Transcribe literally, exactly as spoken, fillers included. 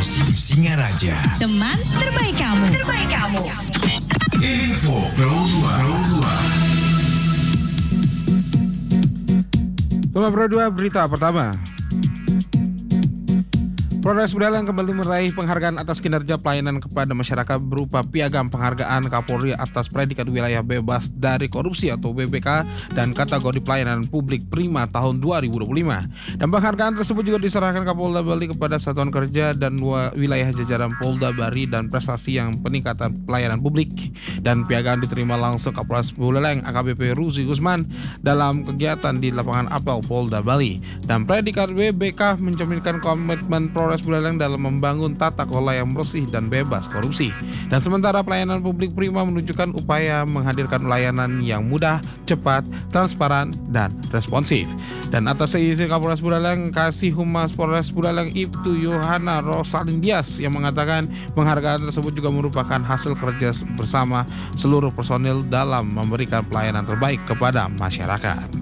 Gosip Singaraja. Teman terbaik kamu. Terbaik kamu. Info Pro dua. Pro dua. Teman Pro dua berita pertama. Polres Buleleng kembali meraih penghargaan atas kinerja pelayanan kepada masyarakat berupa piagam penghargaan Kapolri atas predikat wilayah bebas dari korupsi atau W B K dan kategori pelayanan publik prima tahun dua ribu dua puluh lima. Dan penghargaan tersebut juga diserahkan Kapolda Bali kepada satuan kerja dan wilayah jajaran Polda Bali dan prestasi yang peningkatan pelayanan publik. Dan piagam diterima langsung Kapolres Buleleng A K B P Ruzi Gusman dalam kegiatan di lapangan apel Polda Bali. Dan predikat W B K mencerminkan komitmen Polres Buleleng dalam membangun tata kelola yang bersih dan bebas korupsi. Dan sementara pelayanan publik prima menunjukkan upaya menghadirkan layanan yang mudah, cepat, transparan, dan responsif. Dan atas izin Kapolres Buleleng, Kasih Humas Polres Buleleng Ibtu Yohana Rosalindias yang mengatakan penghargaan tersebut juga merupakan hasil kerja bersama seluruh personil dalam memberikan pelayanan terbaik kepada masyarakat.